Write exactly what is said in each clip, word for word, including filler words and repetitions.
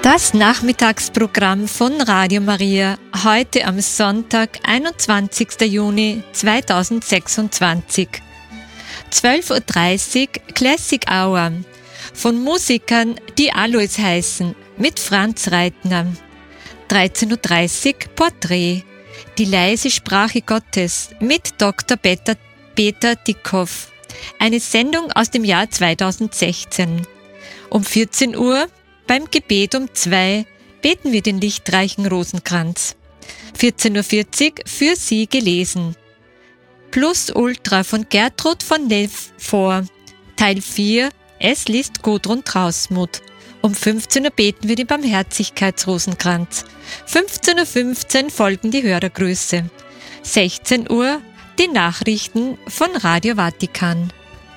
Das Nachmittagsprogramm von Radio Maria, heute am Sonntag, einundzwanzigsten Juni zweitausendsechsundzwanzig. zwölf Uhr dreißig Classic Hour von Musikern, die Alois heißen, mit Franz Reitner. dreizehn Uhr dreißig Porträt, die leise Sprache Gottes mit Doktor Peter, Peter Dickhoff. Eine Sendung aus dem Jahr zweitausendsechzehn. Um vierzehn Uhr beim Gebet um zwei beten wir den lichtreichen Rosenkranz. vierzehn Uhr vierzig für Sie gelesen. Plus Ultra von Gertrud von Neff vor. Teil vier, es liest Gudrun Trausmuth. Um fünfzehn Uhr beten wir den Barmherzigkeitsrosenkranz. fünfzehn Uhr fünfzehn folgen die Hörergrüße. sechzehn Uhr die Nachrichten von Radio Vatikan.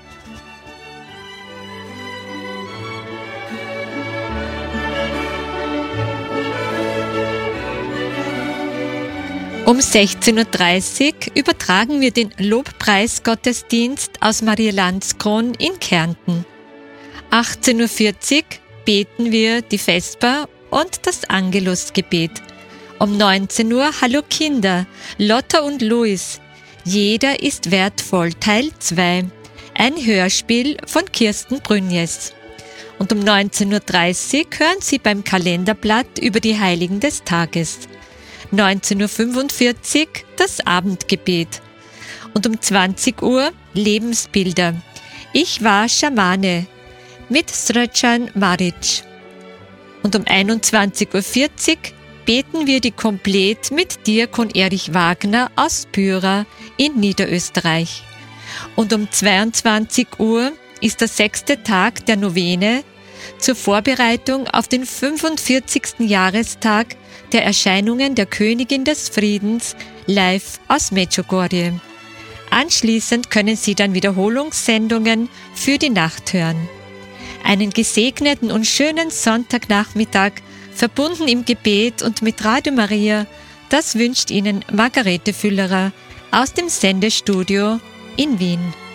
Um sechzehn Uhr dreißig übertragen wir den Lobpreisgottesdienst aus Maria-Landskron in Kärnten. achtzehn Uhr vierzig beten wir die Vesper und das Angelusgebet. Um neunzehn Uhr Hallo Kinder, Lotta und Luis. Jeder ist wertvoll, Teil zwei. Ein Hörspiel von Kirsten Brünjes. Und um neunzehn Uhr dreißig hören Sie beim Kalenderblatt über die Heiligen des Tages. neunzehn Uhr fünfundvierzig das Abendgebet. Und um zwanzig Uhr Lebensbilder. Ich war Schamane mit Srećan Marić. Und um einundzwanzig Uhr vierzig beten wir die Komplett mit Diakon Erich Wagner aus Büra in Niederösterreich. Und um zweiundzwanzig Uhr ist der sechste Tag der Novene zur Vorbereitung auf den fünfundvierzigsten Jahrestag der Erscheinungen der Königin des Friedens live aus Medjugorje. Anschließend können Sie dann Wiederholungssendungen für die Nacht hören. Einen gesegneten und schönen Sonntagnachmittag, verbunden im Gebet und mit Radio Maria, das wünscht Ihnen Margarete Füllerer aus dem Sendestudio in Wien.